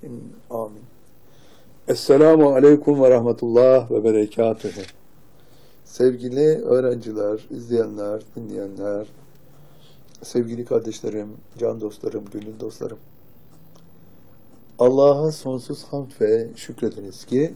ecmaîn. Amin. Esselamu aleyküm ve rahmetullah ve berekatühü. Sevgili öğrenciler, izleyenler, dinleyenler, sevgili kardeşlerim, can dostlarım, gönül dostlarım. Allah'a sonsuz hamd ve şükrediniz ki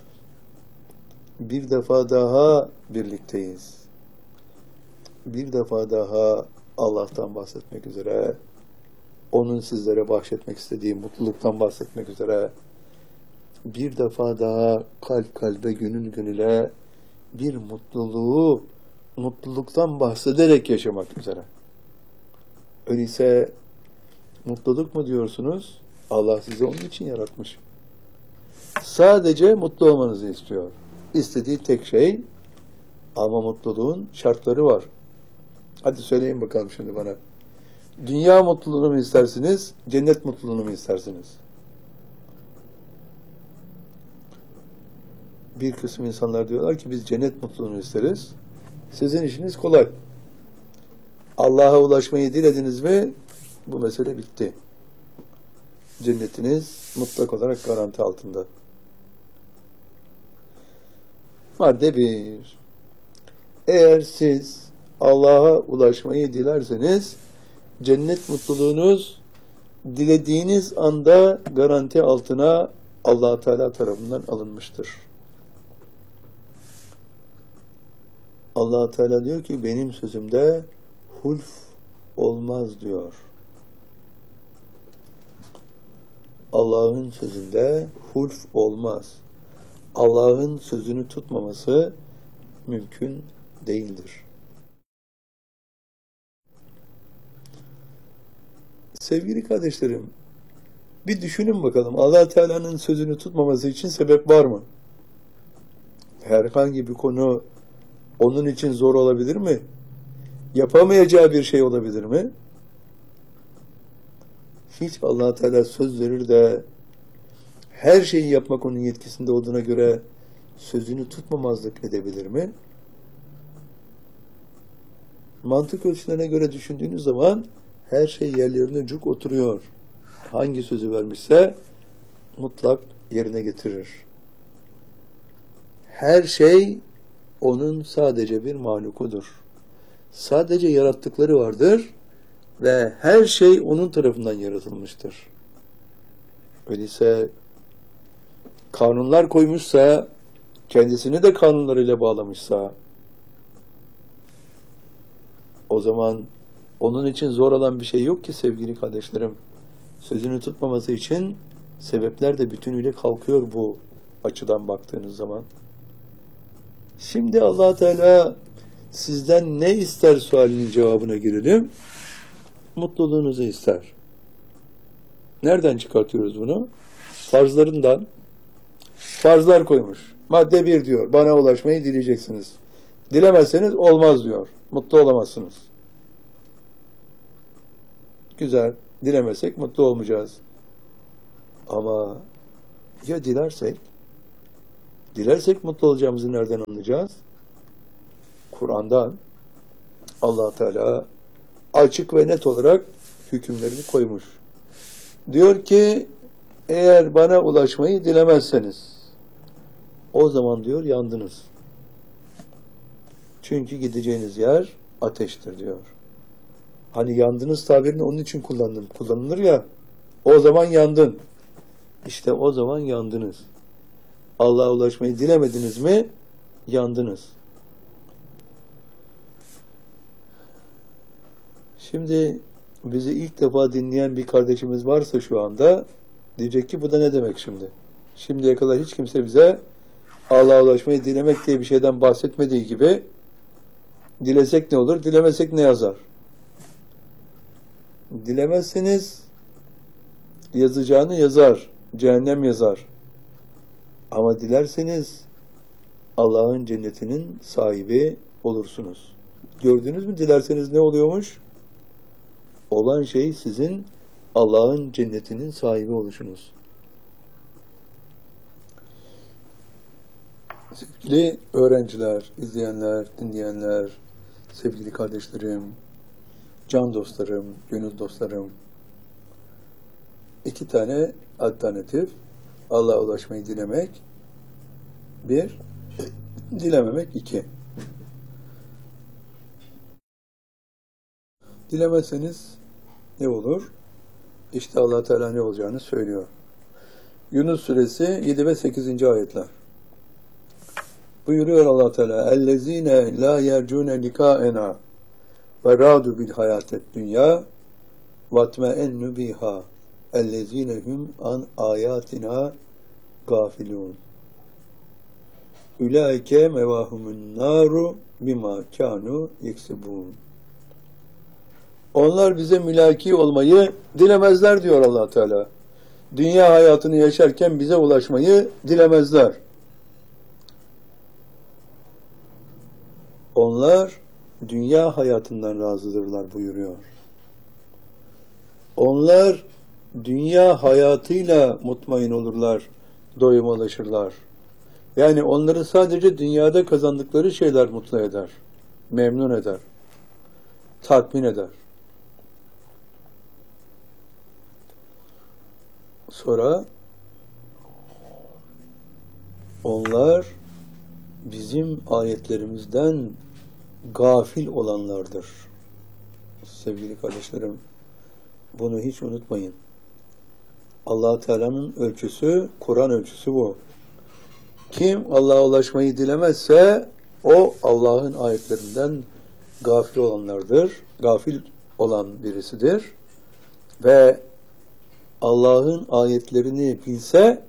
bir defa daha birlikteyiz. Bir defa daha Allah'tan bahsetmek üzere, onun sizlere bahşetmek istediği mutluluktan bahsetmek üzere, bir defa daha kalp kalbe, gönül gönüle bir mutluluktan bahsederek yaşamak üzere. Öyleyse mutluluk mu diyorsunuz? Allah sizi onun için yaratmış. Sadece mutlu olmanızı istiyor. İstediği tek şey, ama mutluluğun şartları var. Hadi söyleyin bakalım şimdi bana. Dünya mutluluğunu mu istersiniz, cennet mutluluğunu mu istersiniz? Bir kısım insanlar diyorlar ki biz cennet mutluluğunu isteriz. Sizin işiniz kolay. Allah'a ulaşmayı dilediniz mi bu mesele bitti. Cennetiniz mutlak olarak garanti altında. Madde 1. Eğer siz Allah'a ulaşmayı dilerseniz cennet mutluluğunuz dilediğiniz anda garanti altına Allah Teala tarafından alınmıştır. Allah Teala diyor ki benim sözümde hulf olmaz diyor. Allah'ın sözünde hulf olmaz. Allah'ın sözünü tutmaması mümkün değildir. Sevgili kardeşlerim, bir düşünün bakalım. Allah Teala'nın sözünü tutmaması için sebep var mı? Herhangi bir konu onun için zor olabilir mi? Yapamayacağı bir şey olabilir mi? Hiç Allah Teala söz verir de her şeyi yapmak onun yetkisinde olduğuna göre sözünü tutmamazlık edebilir mi? Mantık ölçülerine göre düşündüğünüz zaman her şey yerlerine cuk oturuyor. Hangi sözü vermişse mutlak yerine getirir. Her şey onun sadece bir mahlukudur. Sadece yarattıkları vardır ve her şey onun tarafından yaratılmıştır. Öyleyse kanunlar koymuşsa, kendisini de kanunlarıyla bağlamışsa, o zaman onun için zor olan bir şey yok ki sevgili kardeşlerim. Sözünü tutmaması için sebepler de bütünüyle kalkıyor bu açıdan baktığınız zaman. Şimdi Allah Teala sizden ne ister sualinin cevabına girelim. Mutluluğunuzu ister. Nereden çıkartıyoruz bunu? Farzlarından. Farzlar koymuş. Madde 1 diyor. Bana ulaşmayı dileyeceksiniz. Dilemezseniz olmaz diyor. Mutlu olamazsınız. Güzel. Dilemesek mutlu olmayacağız. Ama ya dilersek? Dilersek mutlu olacağımızı nereden anlayacağız? Kur'an'dan Allah Teala açık ve net olarak hükümlerini koymuş. Diyor ki eğer bana ulaşmayı dilemezseniz o zaman diyor yandınız. Çünkü gideceğiniz yer ateştir diyor. Hani yandınız tabirini onun için kullandım. Kullanılır ya. O zaman yandın. İşte o zaman yandınız. Allah'a ulaşmayı dilemediniz mi? Yandınız. Şimdi bizi ilk defa dinleyen bir kardeşimiz varsa şu anda diyecek ki bu da ne demek şimdi? Şimdiye kadar hiç kimse bize Allah'a ulaşmayı dilemek diye bir şeyden bahsetmediği gibi dilesek ne olur, dilemesek ne yazar? Dilemezseniz yazacağını yazar, cehennem yazar. Ama dilerseniz Allah'ın cennetinin sahibi olursunuz. Gördünüz mü dilerseniz ne oluyormuş? Olan şey sizin Allah'ın cennetinin sahibi oluşunuz. Sevgili öğrenciler, izleyenler, dinleyenler, sevgili kardeşlerim, can dostlarım, gönül dostlarım, İki tane alternatif. Allah'a ulaşmayı dilemek. Bir, dilememek. İki. Dilemezseniz ne olur? İşte Allah Teala ne olacağını söylüyor. Yunus suresi 7 ve 8. ayetler. Buyuruyor Allah Teala: "Ellezine la yercune likaena ve radu bil hayatet dünya vatma'ennu biha ellezine hum an ayatina gafilun. Ulaike mevahumun naru bima kanu yeksibun." Onlar bize mülaki olmayı dilemezler diyor Allah Teala. Dünya hayatını yaşarken bize ulaşmayı dilemezler. Onlar dünya hayatından razıdırlar buyuruyor. Onlar dünya hayatıyla mutmain olurlar, doyuma ulaşırlar. Yani onları sadece dünyada kazandıkları şeyler mutlu eder, memnun eder, tatmin eder. Sonra onlar bizim ayetlerimizden gafil olanlardır. Sevgili kardeşlerim, bunu hiç unutmayın. Allah Teala'nın ölçüsü, Kur'an ölçüsü bu. Kim Allah'a ulaşmayı dilemezse o Allah'ın ayetlerinden gafil olanlardır. Gafil olan birisidir. Ve Allah'ın ayetlerini bilse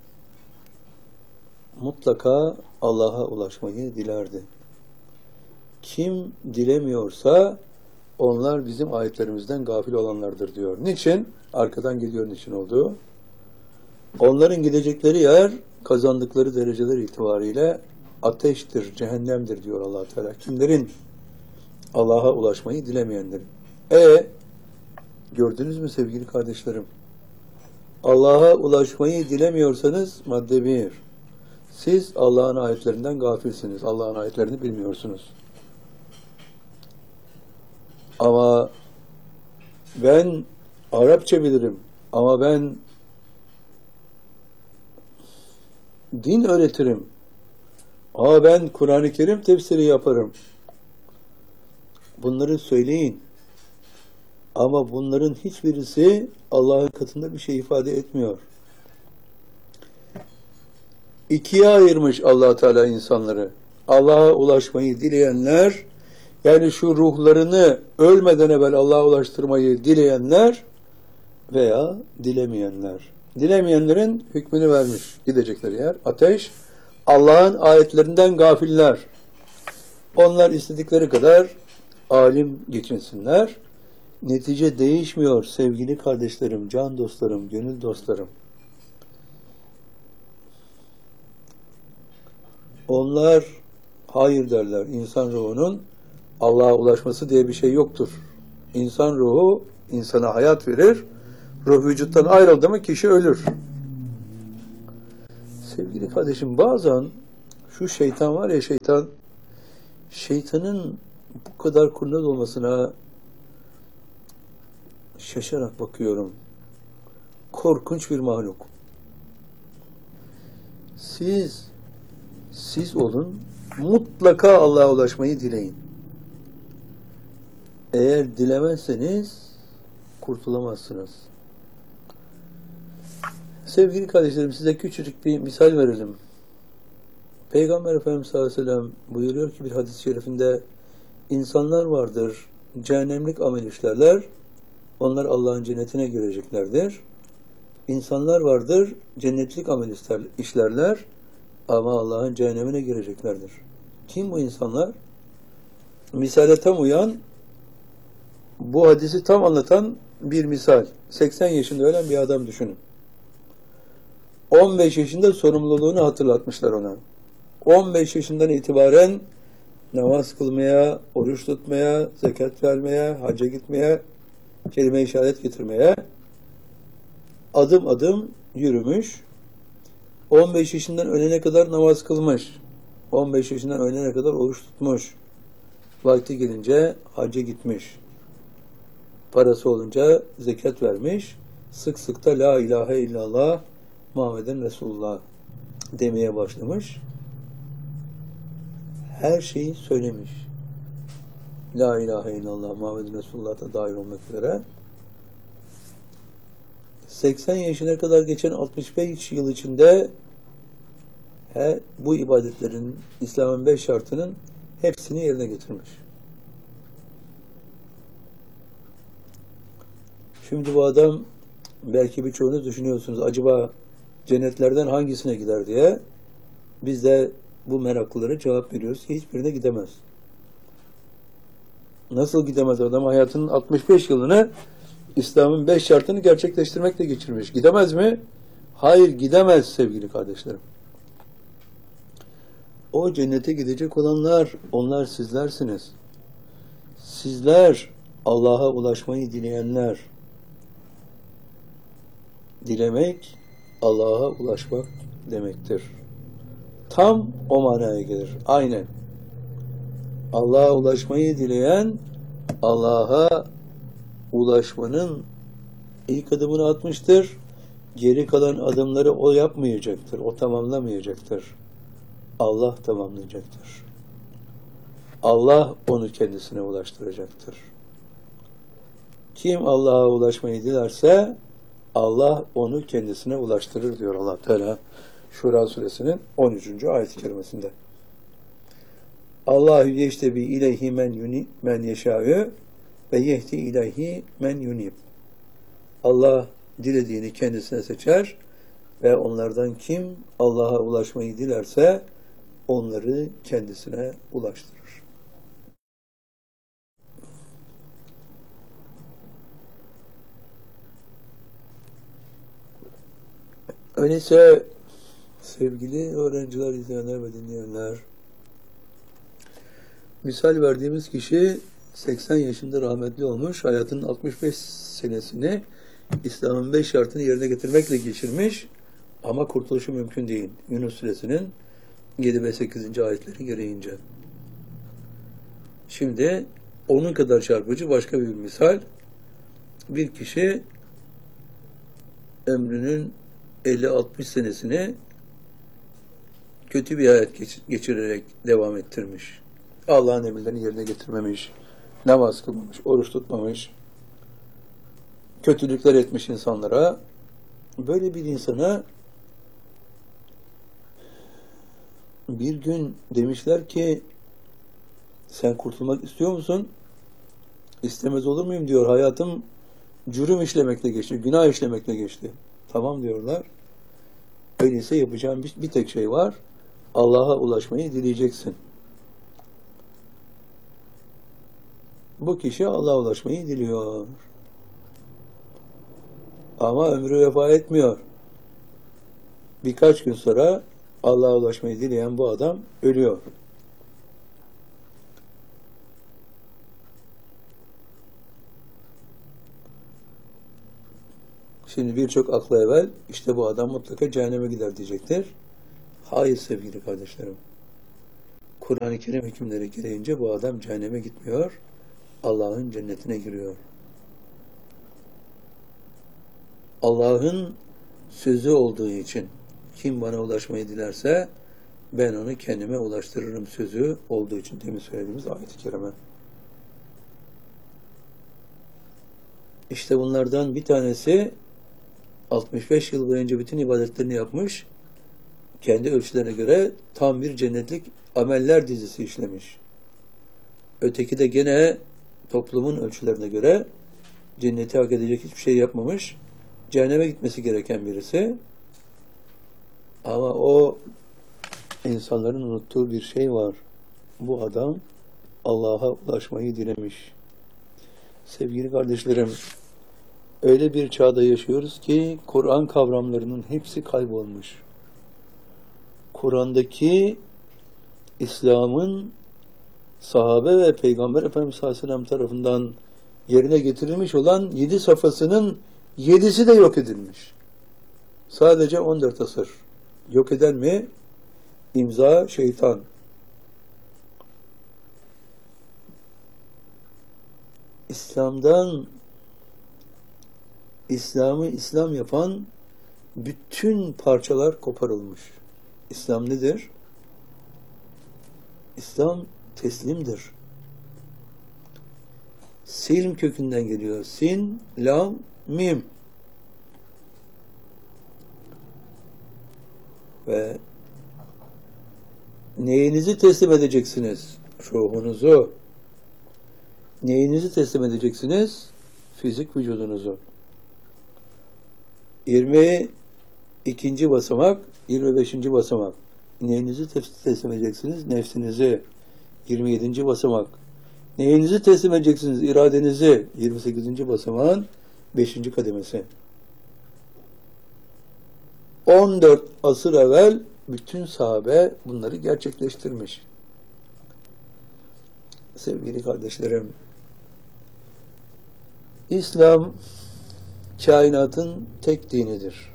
mutlaka Allah'a ulaşmayı dilerdi. Kim dilemiyorsa onlar bizim ayetlerimizden gafil olanlardır diyor. Niçin? Arkadan gidiyor niçin olduğu. Onların gidecekleri yer kazandıkları dereceler itibariyle ateştir, cehennemdir diyor Allah Teala. Kimlerin? Allah'a ulaşmayı dilemeyenlerin. Gördünüz mü sevgili kardeşlerim? Allah'a ulaşmayı dilemiyorsanız madde 1. Siz Allah'ın ayetlerinden gafilsiniz. Allah'ın ayetlerini bilmiyorsunuz. Ama ben Arapça bilirim. Ama ben din öğretirim. Ama ben Kur'an-ı Kerim tefsiri yaparım. Bunları söyleyin. Ama bunların hiçbirisi Allah'ın katında bir şey ifade etmiyor. İkiye ayırmış Allah Teala insanları. Allah'a ulaşmayı dileyenler, yani şu ruhlarını ölmeden evvel Allah'a ulaştırmayı dileyenler veya dilemeyenler. Dilemeyenlerin hükmünü vermiş. Gidecekleri yer ateş. Allah'ın ayetlerinden gafiller. Onlar istedikleri kadar alim geçinsinler. Netice değişmiyor sevgili kardeşlerim, can dostlarım, gönül dostlarım. Onlar hayır derler. İnsan ruhunun Allah'a ulaşması diye bir şey yoktur. İnsan ruhu insana hayat verir. Ruh vücuttan ayrıldı mı kişi ölür. Sevgili kardeşim, bazen şu şeytan var ya, şeytanın bu kadar kurnaz olmasına şaşarak bakıyorum. Korkunç bir mahluk. Siz olun, mutlaka Allah'a ulaşmayı dileyin. Eğer dilemezseniz kurtulamazsınız. Sevgili kardeşlerim, size küçücük bir misal verelim. Peygamber Efendimiz sallallahu aleyhi ve sellem buyuruyor ki bir hadis-i şerifinde, insanlar vardır, cehennemlik amel işlerler, onlar Allah'ın cennetine gireceklerdir. İnsanlar vardır, cennetlik amel işlerler ama Allah'ın cehennemine gireceklerdir. Kim bu insanlar? Misale tam uyan, bu hadisi tam anlatan bir misal. 80 yaşında ölen bir adam düşünün. 15 yaşında sorumluluğunu hatırlatmışlar ona. 15 yaşından itibaren namaz kılmaya, oruç tutmaya, zekat vermeye, hacca gitmeye, kelime-i şehadet getirmeye adım adım yürümüş. 15 yaşından ölene kadar namaz kılmış. 15 yaşından ölene kadar oruç tutmuş. Vakti gelince hacca gitmiş. Parası olunca zekat vermiş. sık sık da La ilahe illallah Muhammeden Resulullah demeye başlamış. Her şeyi söylemiş. La ilahe illallah Muhammeden Resulullah da dahil olmak üzere. 80 yaşına kadar geçen 65 yıl içinde bu ibadetlerin, İslam'ın 5 şartının hepsini yerine getirmiş. Şimdi bu adam, belki birçoğunuz düşünüyorsunuz, acaba cennetlerden hangisine gider diye. Biz de bu meraklılara cevap veriyoruz ki hiçbirine gidemez. Nasıl gidemez adam? Hayatının 65 yılını İslam'ın 5 şartını gerçekleştirmekle geçirmiş. Gidemez mi? Hayır, gidemez sevgili kardeşlerim. O cennete gidecek olanlar, onlar sizlersiniz. Sizler Allah'a ulaşmayı dileyenler. Dilemek, Allah'a ulaşmak demektir. Tam o manaya gelir. Aynen. Allah'a ulaşmayı dileyen, Allah'a ulaşmanın ilk adımını atmıştır. Geri kalan adımları o yapmayacaktır. O tamamlamayacaktır. Allah tamamlayacaktır. Allah onu kendisine ulaştıracaktır. Kim Allah'a ulaşmayı dilerse Allah onu kendisine ulaştırır diyor Allah Teala Şura suresinin 13. ayet-i kerimesinde. Allahu yeştebi ileyhi men yeşâ'ü ve yehdi ileyhi men yunib. Allah dilediğini kendisine seçer ve onlardan kim Allah'a ulaşmayı dilerse onları kendisine ulaştırır. Öyleyse sevgili öğrenciler, izleyenler ve dinleyenler, misal verdiğimiz kişi 80 yaşında rahmetli olmuş, hayatının 65 senesini İslam'ın 5 şartını yerine getirmekle geçirmiş ama kurtuluşu mümkün değil. Yunus suresinin 7 ve 8. ayetleri gereğince. Şimdi onun kadar çarpıcı başka bir misal. Bir kişi ömrünün 50-60 senesini kötü bir hayat geçirerek devam ettirmiş. Allah'ın emirlerini yerine getirmemiş, namaz kılmamış, oruç tutmamış, kötülükler etmiş insanlara. Böyle bir insana bir gün demişler ki sen kurtulmak istiyor musun? İstemez olur muyum diyor. Hayatım cürüm işlemekle geçti, günah işlemekle geçti. Tamam diyorlar. Öyleyse yapacağım bir tek şey var. Allah'a ulaşmayı dileyeceksin. Bu kişi Allah'a ulaşmayı diliyor. Ama ömrü vefa etmiyor. Birkaç gün sonra Allah'a ulaşmayı dileyen bu adam ölüyor. Şimdi birçok akla evvel işte bu adam mutlaka cehenneme gider diyecektir. Hayır sevgili kardeşlerim. Kur'an-ı Kerim hükümleri gereğince bu adam cehenneme gitmiyor. Allah'ın cennetine giriyor. Allah'ın sözü olduğu için kim bana ulaşmayı dilerse ben onu kendime ulaştırırım sözü olduğu için demin söylediğimiz ayet-i kerime. İşte bunlardan bir tanesi 65 yıl boyunca bütün ibadetlerini yapmış, kendi ölçülerine göre tam bir cennetlik ameller dizisi işlemiş. Öteki de gene toplumun ölçülerine göre cenneti hak edecek hiçbir şey yapmamış, cehenneme gitmesi gereken birisi. Ama o insanların unuttuğu bir şey var. Bu adam Allah'a ulaşmayı dilemiş. Sevgili kardeşlerim, öyle bir çağda yaşıyoruz ki Kur'an kavramlarının hepsi kaybolmuş. Kur'an'daki İslam'ın sahabe ve Peygamber Efendimiz sallallahu aleyhi ve sellem tarafından yerine getirilmiş olan 7 safhasının 7'si de yok edilmiş. Sadece 14 asır. Yok eden mi? İmza şeytan. İslam'dan İslam'ı İslam yapan bütün parçalar koparılmış. İslam nedir? İslam teslimdir. Silm kökünden geliyor. Sin, lam, mim. Ve neyinizi teslim edeceksiniz? Ruhunuzu. Neyinizi teslim edeceksiniz? Fizik vücudunuzu. 22. basamak, 25. basamak. Neyinizi teslim edeceksiniz? Nefsinizi. 27. basamak. Neyinizi teslim edeceksiniz? İradenizi. 28. basamağın 5. kademesi. 14 asır evvel bütün sahabe bunları gerçekleştirmiş. Sevgili kardeşlerim, İslam kainatın tek dinidir.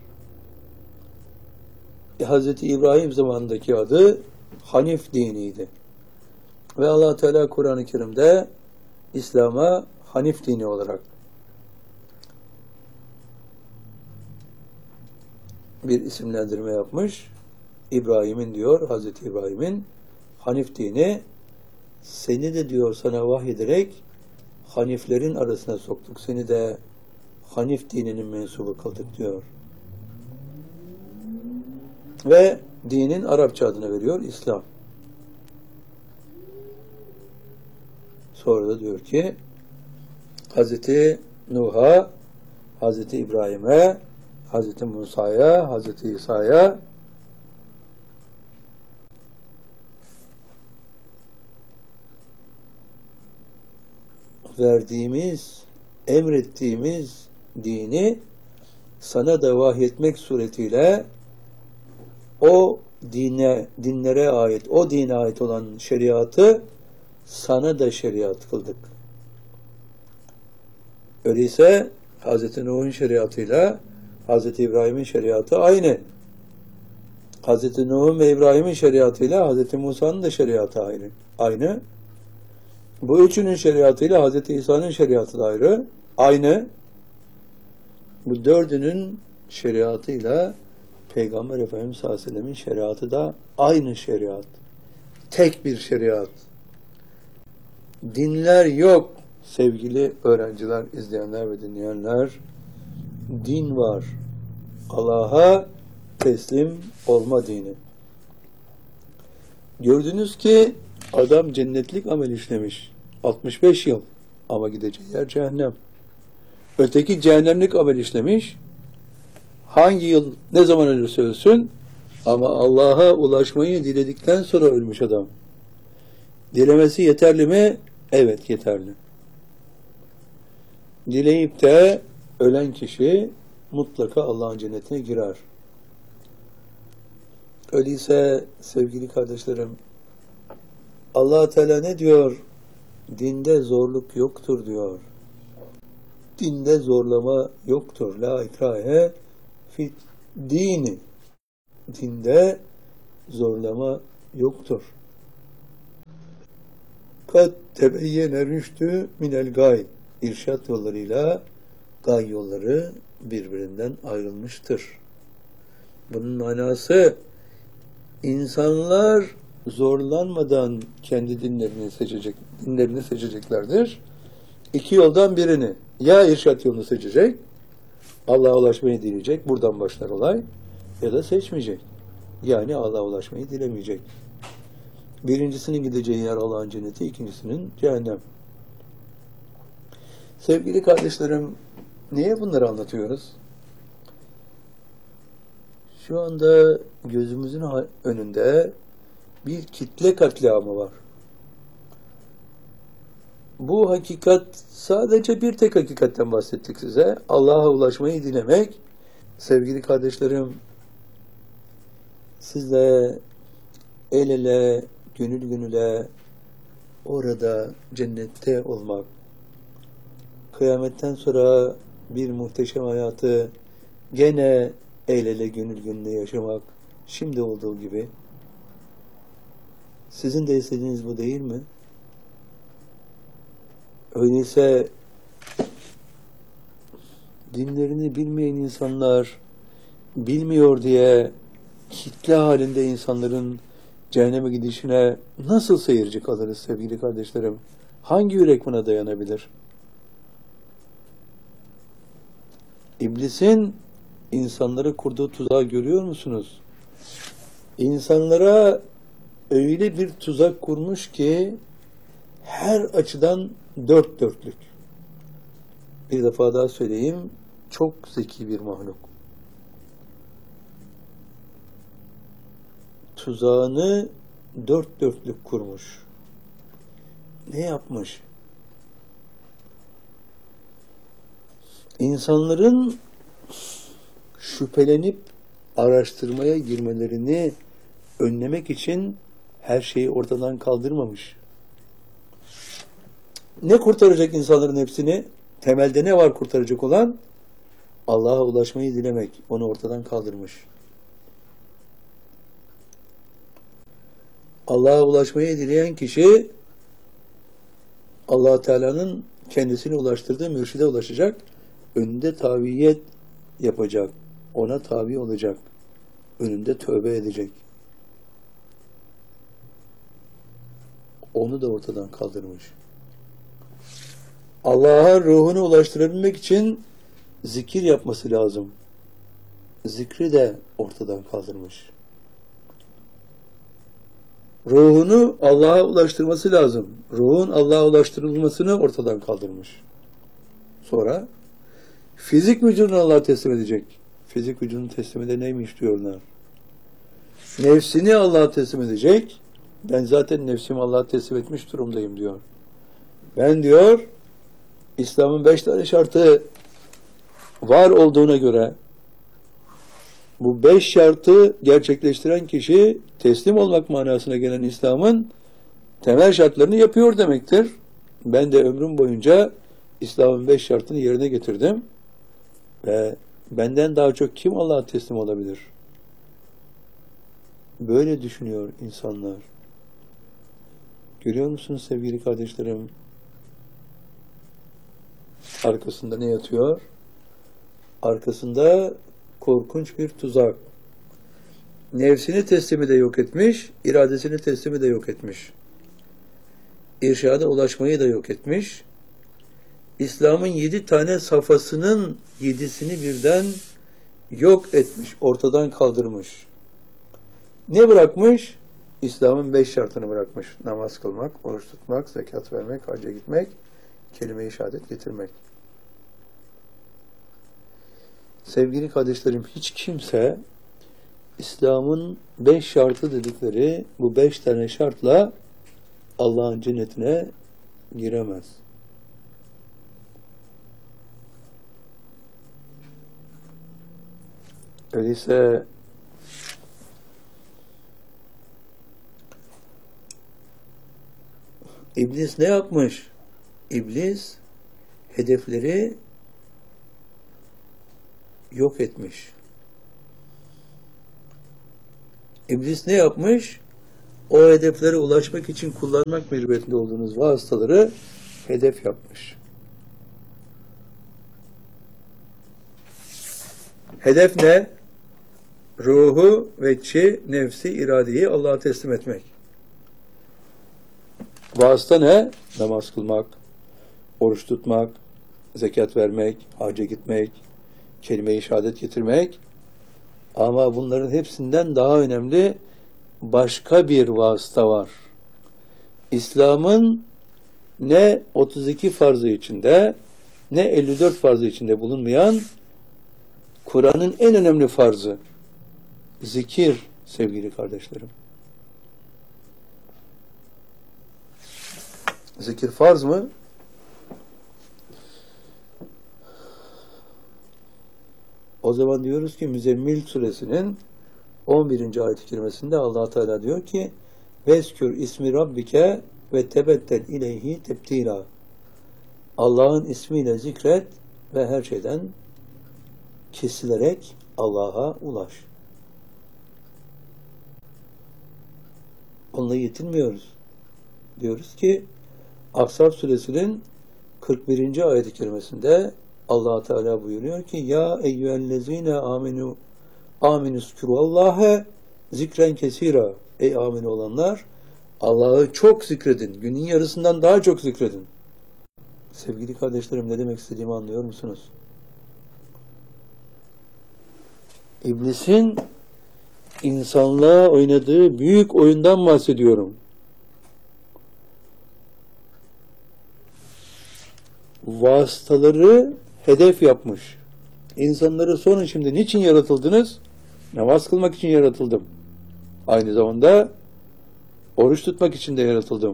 Hz. İbrahim zamanındaki adı Hanif diniydi. Ve Allah Teala Kur'an-ı Kerim'de İslam'a Hanif dini olarak bir isimlendirme yapmış. İbrahim'in diyor, Hz. İbrahim'in Hanif dini, seni de diyor sana vahyederek Haniflerin arasına soktuk. Seni de Hanif dininin mensubu kıldık diyor. Ve dinin Arapça adını veriyor İslam. Sonra da diyor ki Hz. Nuh'a, Hz. İbrahim'e, Hz. Musa'ya, Hz. İsa'ya verdiğimiz, emrettiğimiz dini sana da vahyetmek suretiyle o dinlere ait, o dine ait olan şeriatı sana da şeriat kıldık. Öyleyse Hz. Nuh'un şeriatıyla Hz. İbrahim'in şeriatı aynı. Hz. Nuh'un ve İbrahim'in şeriatıyla Hz. Musa'nın da şeriatı aynı. Bu üçünün şeriatıyla Hz. İsa'nın şeriatı da aynı. Bu dördünün şeriatıyla Peygamber Efendimiz sallallahu aleyhi ve sellem'in şeriatı da aynı şeriat. Tek bir şeriat. Dinler yok. Sevgili öğrenciler, izleyenler ve dinleyenler, din var. Allah'a teslim olma dini. Gördünüz ki adam cennetlik amel işlemiş. 65 yıl. Ama gideceği yer cehennem. Öteki cehennemlik amel işlemiş. Hangi yıl, ne zaman ölürse ölsün, ama Allah'a ulaşmayı diledikten sonra ölmüş adam. Dilemesi yeterli mi? Evet, yeterli. Dileyip de ölen kişi mutlaka Allah'ın cennetine girer. Öyleyse sevgili kardeşlerim, Allah Teala ne diyor? Dinde zorluk yoktur diyor. Dinde zorlama yoktur. La ikrahe fit dini. Dinde zorlama yoktur. Kad tebeyyene rüştü minel gay. İrşad yollarıyla gay yolları birbirinden ayrılmıştır. Bunun manası, insanlar zorlanmadan kendi dinlerini seçeceklerdir. İki yoldan birini, ya irşad yolunu seçecek, Allah'a ulaşmayı dileyecek, buradan başlar olay, ya da seçmeyecek. Yani Allah'a ulaşmayı dilemeyecek. Birincisinin gideceği yer Allah'ın cenneti, ikincisinin cehennem. Sevgili kardeşlerim, niye bunları anlatıyoruz? Şu anda gözümüzün önünde bir kitle katliamı var. Bu hakikat, sadece bir tek hakikatten bahsettik size. Allah'a ulaşmayı dilemek. Sevgili kardeşlerim, sizle el ele, gönül gönüle orada cennette olmak, kıyametten sonra bir muhteşem hayatı gene el ele, gönül gönüle yaşamak, şimdi olduğu gibi. Sizin de istediğiniz bu değil mi? Öyleyse dinlerini bilmeyen insanlar bilmiyor diye kitle halinde insanların cehenneme gidişine nasıl seyirci kalırız sevgili kardeşlerim? Hangi yürek buna dayanabilir? İblisin insanları kurduğu tuzağı görüyor musunuz? İnsanlara öyle bir tuzak kurmuş ki her açıdan dört dörtlük. Bir defa daha söyleyeyim, çok zeki bir mahluk. Tuzağını dört dörtlük kurmuş. Ne yapmış? İnsanların şüphelenip araştırmaya girmelerini önlemek için her şeyi ortadan kaldırmamış. Ne kurtaracak insanların hepsini? Temelde ne var kurtaracak olan? Allah'a ulaşmayı dilemek. Onu ortadan kaldırmış. Allah'a ulaşmayı dileyen kişi Allah Teala'nın kendisini ulaştırdığı mürşide ulaşacak. Önünde taviyet yapacak. Ona tabi olacak. Önünde tövbe edecek. Onu da ortadan kaldırmış. Allah'a ruhunu ulaştırabilmek için zikir yapması lazım. Zikri de ortadan kaldırmış. Ruhunu Allah'a ulaştırması lazım. Ruhun Allah'a ulaştırılmasını ortadan kaldırmış. Sonra fizik vücudunu Allah'a teslim edecek. Fizik vücudunu teslim ede neymiş diyorlar. Nefsini Allah'a teslim edecek. Ben zaten nefsimi Allah'a teslim etmiş durumdayım diyor. Ben diyor İslam'ın 5 tane şartı var olduğuna göre bu 5 şartı gerçekleştiren kişi teslim olmak manasına gelen İslam'ın temel şartlarını yapıyor demektir. Ben de ömrüm boyunca İslam'ın 5 şartını yerine getirdim. Ve benden daha çok kim Allah'a teslim olabilir? Böyle düşünüyor insanlar. Görüyor musunuz sevgili kardeşlerim? Arkasında ne yatıyor? Arkasında korkunç bir tuzak. Nefsini teslimi de yok etmiş, iradesini teslimi de yok etmiş. İrşada ulaşmayı da yok etmiş. İslam'ın 7 tane safhasının 7'sini birden yok etmiş, ortadan kaldırmış. Ne bırakmış? İslam'ın 5 şartını bırakmış. Namaz kılmak, oruç tutmak, zekat vermek, hacca gitmek, kelime-i şehadet getirmek. Sevgili kardeşlerim, hiç kimse İslam'ın 5 şartı dedikleri bu 5 tane şartla Allah'ın cennetine giremez. Öyleyse İblis ne yapmış? İblis hedefleri yok etmiş. İblis ne yapmış? O hedeflere ulaşmak için kullanmak mecburiyetinde olduğunuz vasıtaları hedef yapmış. Hedef ne? Ruhu, veçi, nefsi, iradeyi Allah'a teslim etmek. Vasıta ne? Namaz kılmak, oruç tutmak, zekat vermek, hacca gitmek, kelime-i şehadet getirmek. Ama bunların hepsinden daha önemli başka bir vasıta var. İslam'ın ne 32 farzı içinde ne 54 farzı içinde bulunmayan Kur'an'ın en önemli farzı zikir sevgili kardeşlerim. Zikir farz mı? O zaman diyoruz ki Müzzemmil suresinin 11. ayet-i kerimesinde Allah Teala diyor ki Vezkür ismi rabbike ve tebettel ileyhi tebtila. Allah'ın ismiyle zikret ve her şeyden kesilerek Allah'a ulaş. Onunla yetinmiyoruz. Diyoruz ki Ahzab suresinin 41. ayet-i kerimesinde Allah Teala buyuruyor ki ya eyyühellezine aminüskürüllâhe zikren kesira. Ey amin olanlar, Allah'ı çok zikredin. Günün yarısından daha çok zikredin. Sevgili kardeşlerim, ne demek istediğimi anlıyor musunuz? İblisin insanlığa oynadığı büyük oyundan bahsediyorum. Vasıtaları hedef yapmış. İnsanları sorun şimdi niçin yaratıldınız? Namaz kılmak için yaratıldım. Aynı zamanda oruç tutmak için de yaratıldım.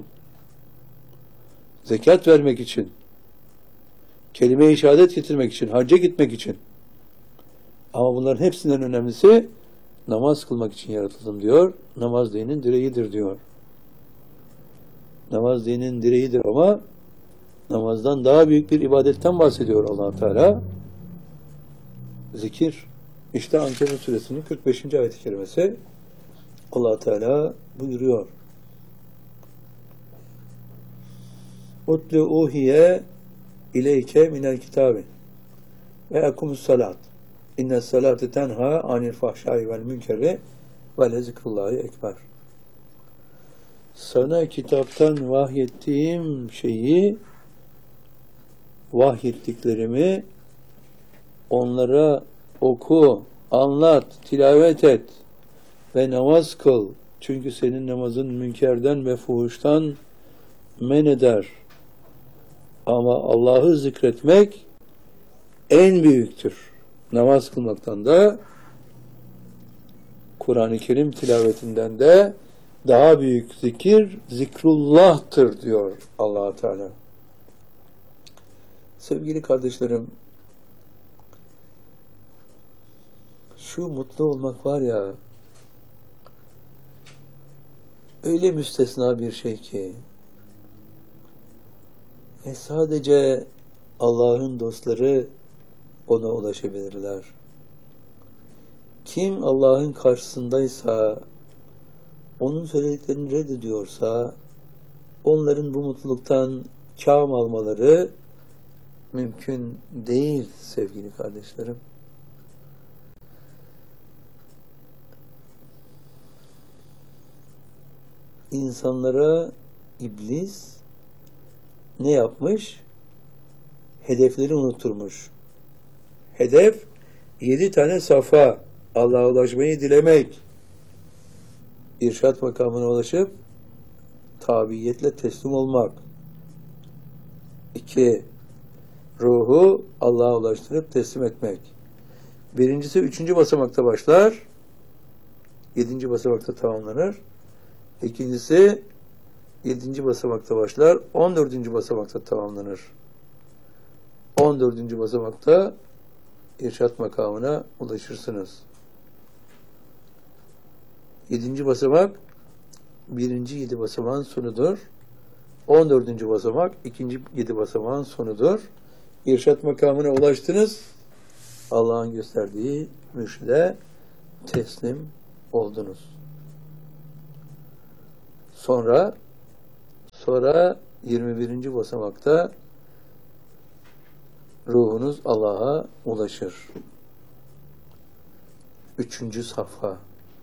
Zekat vermek için. Kelime-i şehadet getirmek için. Hacca gitmek için. Ama bunların hepsinden önemlisi namaz kılmak için yaratıldım diyor. Namaz dinin direğidir diyor. Namaz dinin direğidir ama namazdan daha büyük bir ibadetten bahsediyor Allah Teala. Zikir. İşte Ankebut suresinin 45. ayet-i kerimesi Allah Teala buyuruyor. Utlu uhiye ileyke minel kitabi ve ekumus salat. İnne salate tenha anil fahşai vel münkeri ve le zikrullahi ekber. Sana kitaptan vahyettiğim şeyi, vahyettiklerimi onlara oku, anlat, tilavet et ve namaz kıl. Çünkü senin namazın münkerden ve fuhuştan men eder. Ama Allah'ı zikretmek en büyüktür. Namaz kılmaktan da Kur'an-ı Kerim tilavetinden de daha büyük zikir zikrullah'tır diyor Allah Teala. Sevgili kardeşlerim, şu mutlu olmak var ya, öyle müstesna bir şey ki sadece Allah'ın dostları ona ulaşabilirler. Kim Allah'ın karşısındaysa, onun söylediklerini reddediyorsa, onların bu mutluluktan kâm almaları mümkün değil sevgili kardeşlerim. İnsanlara iblis ne yapmış? Hedefleri unutturmuş. Hedef 7 tane safa. Allah'a ulaşmayı dilemek. İrşad makamına ulaşıp tabiiyetle teslim olmak. 2. Ruhu Allah'a ulaştırıp teslim etmek. Birincisi 3. basamakta başlar. 7. basamakta tamamlanır. İkincisi 7. basamakta başlar. 14. basamakta tamamlanır. 14. basamakta irşad makamına ulaşırsınız. 7. basamak 1. 7 basamağın sonudur. 14. basamak 2. 7 basamağın sonudur. İrşad makamına ulaştınız. Allah'ın gösterdiği mürşide teslim oldunuz. Sonra 21. basamakta ruhunuz Allah'a ulaşır. 3. safha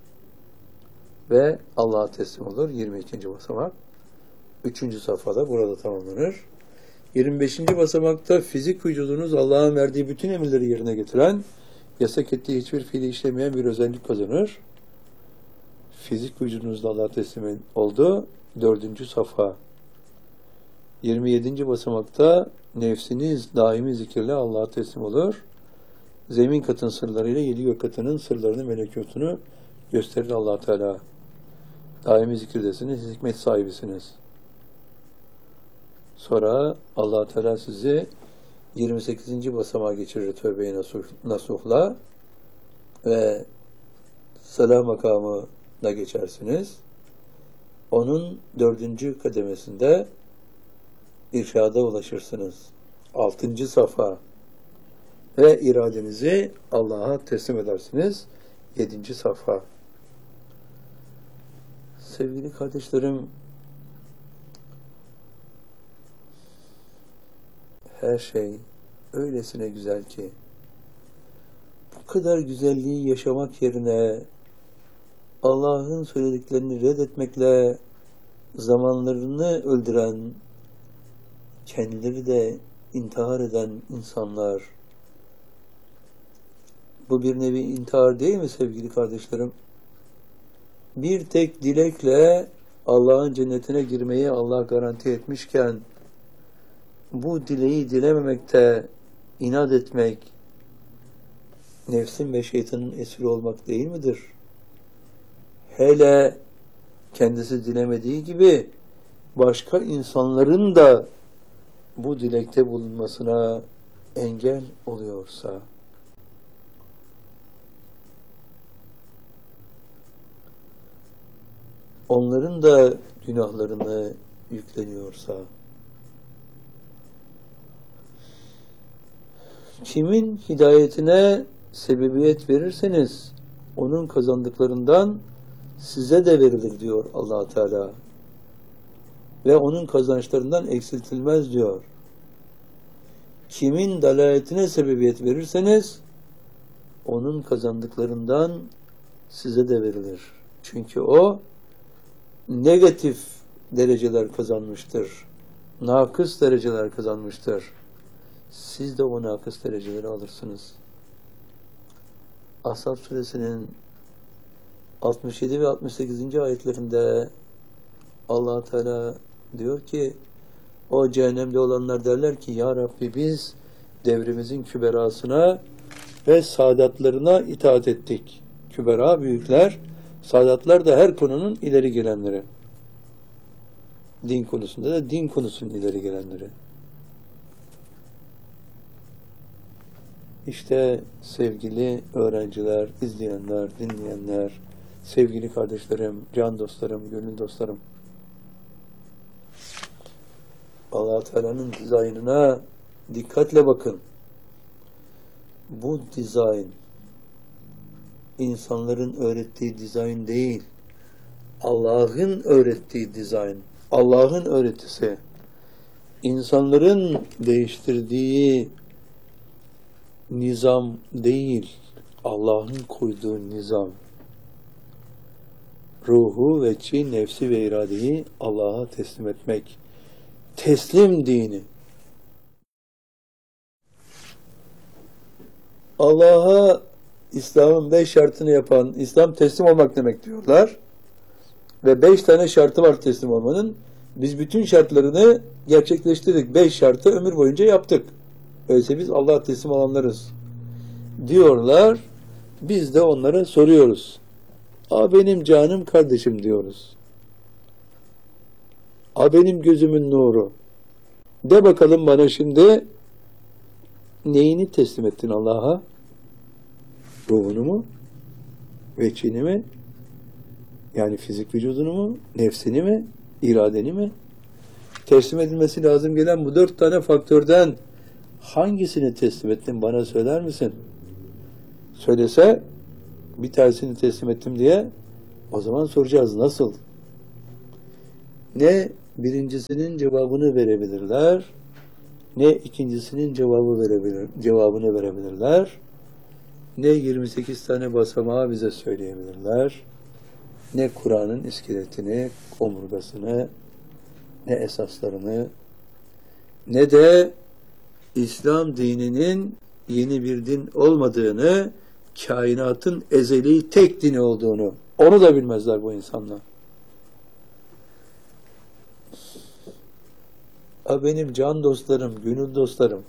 ve Allah'a teslim olur. 22. basamak. 3. safhada burada tamamlanır. 25. basamakta fizik vücudunuz Allah'ın verdiği bütün emirleri yerine getiren, yasak ettiği hiçbir fiili işlemeyen bir özellik kazanır. Fizik vücudunuzda Allah'a teslim oldu. 4. safha. 27. basamakta nefsiniz daimi zikirle Allah'a teslim olur. Zemin katın sırlarıyla 7 gök katının sırlarını, melekutunu gösterir Allah Teala. Daimi zikirdesiniz, hikmet sahibisiniz. Sonra Allah Teala sizi 28. basamağa geçirir tövbe-i nasuhla ve salah makamına geçersiniz. Onun 4. kademesinde irşada ulaşırsınız. 6. safa ve iradenizi Allah'a teslim edersiniz. 7. safa. Sevgili kardeşlerim, her şey öylesine güzel ki, bu kadar güzelliği yaşamak yerine Allah'ın söylediklerini reddetmekle zamanlarını öldüren, kendileri de intihar eden insanlar, bu bir nevi intihar değil mi sevgili kardeşlerim? Bir tek dilekle Allah'ın cennetine girmeyi Allah garanti etmişken, bu dileği dilememekte inat etmek, nefsin ve şeytanın esiri olmak değil midir? Hele kendisi dilemediği gibi başka insanların da bu dilekte bulunmasına engel oluyorsa, onların da günahlarını yükleniyorsa, kimin hidayetine sebebiyet verirseniz onun kazandıklarından size de verilir diyor Allah Teala. Ve onun kazançlarından eksiltilmez diyor. Kimin dalaletine sebebiyet verirseniz onun kazandıklarından size de verilir. Çünkü o negatif dereceler kazanmıştır. Nakıs dereceler kazanmıştır. Siz de o nakıs dereceleri alırsınız. Ashab suresinin 67 ve 68. ayetlerinde Allah Teala diyor ki, o cehennemde olanlar derler ki, Ya Rabbi biz devrimizin küberasına ve saadatlarına itaat ettik. Kübera büyükler, saadatlar da her konunun ileri gelenleri. Din konusunda da din konusunun ileri gelenleri. İşte sevgili öğrenciler, izleyenler, dinleyenler, sevgili kardeşlerim, can dostlarım, gönül dostlarım, Allah Teala'nın dizaynına dikkatle bakın. Bu dizayn insanların öğrettiği dizayn değil, Allah'ın öğrettiği dizayn, Allah'ın öğretisi, insanların değiştirdiği nizam değil, Allah'ın koyduğu nizam. Ruhu ve nefsi ve iradeyi Allah'a teslim etmek. Teslim dini. Allah'a İslam'ın 5 şartını yapan, İslam teslim olmak demek diyorlar. Ve 5 tane şartı var teslim olmanın. Biz bütün şartlarını gerçekleştirdik. 5 şartı ömür boyunca yaptık. Öyleyse biz Allah'a teslim olanlarız diyorlar. Biz de onlara soruyoruz. Benim canım kardeşim diyoruz. Benim gözümün nuru. De bakalım bana şimdi, neyini teslim ettin Allah'a? Ruhunu mu? Veçhini mi? Yani fizik vücudunu mu? Nefsini mi? İradeni mi? Teslim edilmesi lazım gelen bu 4 tane faktörden hangisini teslim ettin bana söyler misin? Söylese, bir tanesini teslim ettim diye, o zaman soracağız nasıl? Ne birincisinin cevabını verebilirler, ne ikincisinin cevabını verebilirler, ne 28 tane basamağı bize söyleyebilirler, ne Kur'an'ın iskeletini, omurgasını, ne esaslarını, ne de İslam dininin yeni bir din olmadığını, kainatın ezeli tek dini olduğunu, onu da bilmezler bu insanlar. Benim can dostlarım, gönül dostlarım,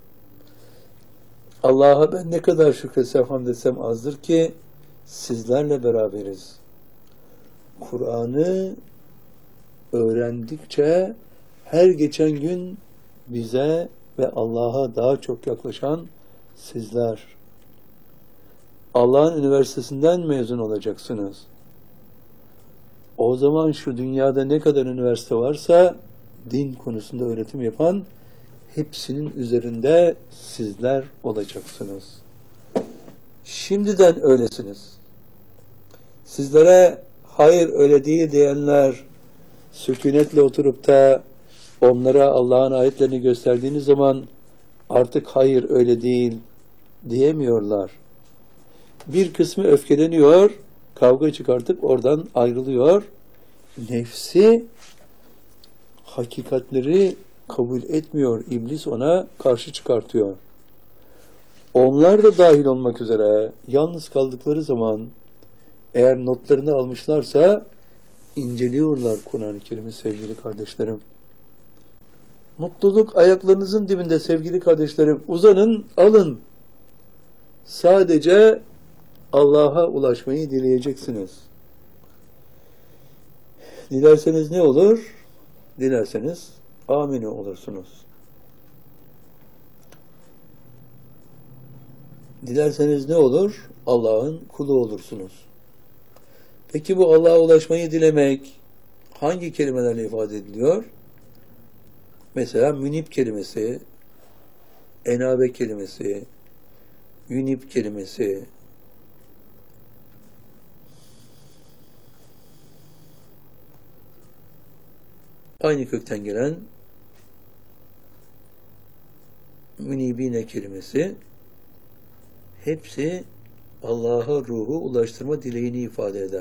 Allah'a ben ne kadar şükretsem, hamd etsem azdır ki sizlerle beraberiz. Kur'an'ı öğrendikçe her geçen gün bize ve Allah'a daha çok yaklaşan sizler. Allah'ın üniversitesinden mezun olacaksınız. O zaman şu dünyada ne kadar üniversite varsa din konusunda öğretim yapan hepsinin üzerinde sizler olacaksınız. Şimdiden öylesiniz. Sizlere hayır öyle değil diyenler sükunetle oturup da onlara Allah'ın ayetlerini gösterdiğiniz zaman Artık hayır öyle değil diyemiyorlar. Bir kısmı öfkeleniyor, kavga çıkartıp oradan ayrılıyor. Nefsi hakikatleri kabul etmiyor. İblis ona karşı çıkartıyor. Onlar da dahil olmak üzere yalnız kaldıkları zaman eğer notlarını almışlarsa inceliyorlar Kur'an-ı Kerim'i sevgili kardeşlerim. Mutluluk ayaklarınızın dibinde sevgili kardeşlerim. Uzanın, alın. Sadece Allah'a ulaşmayı dileyeceksiniz. Dilerseniz ne olur? Dilerseniz amine olursunuz. Dilerseniz ne olur? Allah'ın kulu olursunuz. Peki bu Allah'a ulaşmayı dilemek hangi kelimelerle ifade ediliyor? Mesela münib kelimesi, enabe kelimesi, yünib kelimesi, aynı kökten gelen münibine kelimesi, hepsi Allah'a ruhu ulaştırma dileğini ifade eder.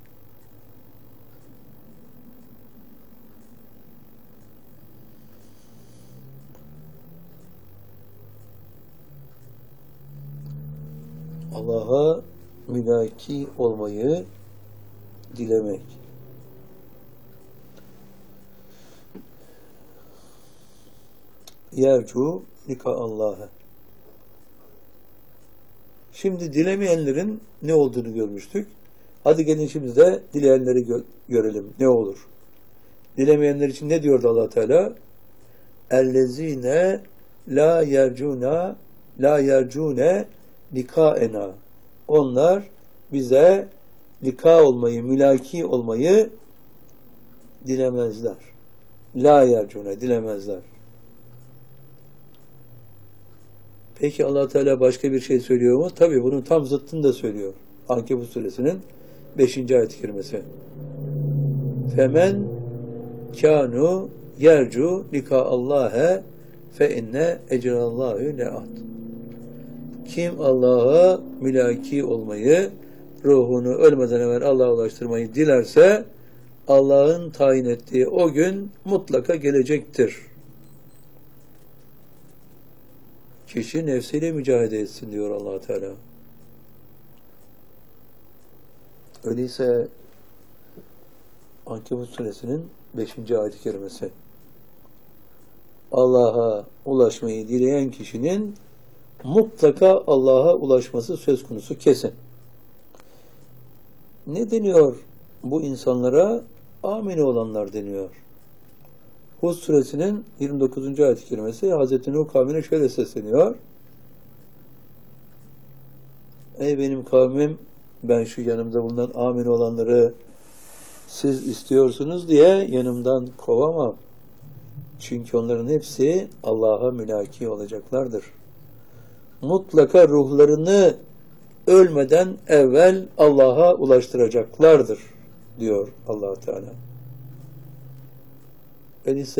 Allah'a mülaki olmayı dilemek. Yercu lika Allah'a. Şimdi dilemeyenlerin ne olduğunu görmüştük. Hadi gelin şimdi de dileyenleri görelim. Ne olur? Dilemeyenler için ne diyordu Allah Teala? Ellezine la yercune likaena. Onlar bize lika olmayı, mülaki olmayı dilemezler. La yercune, dilemezler. Peki Allah Teala başka bir şey söylüyor mu? Tabii bunun tam zıttını da söylüyor. Ankebut suresinin 5. ayet-i kerimesi. Femen kânu yercu lika Allah'e fe inne ecrallahu le'at. Kim Allah'a mülaki olmayı, ruhunu ölmeden evvel Allah'a ulaştırmayı dilerse Allah'ın tayin ettiği o gün mutlaka gelecektir. Kişi nefsiyle mücadele etsin diyor Allah Teala. Öyleyse Ankebut suresinin 5. ayet-i kerimesi. Allah'a ulaşmayı dileyen kişinin mutlaka Allah'a ulaşması söz konusu kesin. Ne deniyor bu insanlara? Amine olanlar deniyor. Hud suresinin 29. ayet-i kerimesi Hazreti Nuh kavmine şöyle sesleniyor. Ey benim kavmim, ben şu yanımda bulunan amin olanları siz istiyorsunuz diye yanımdan kovamam. Çünkü onların hepsi Allah'a mülaki olacaklardır. Mutlaka ruhlarını ölmeden evvel Allah'a ulaştıracaklardır diyor Allah Teala. Öyleyse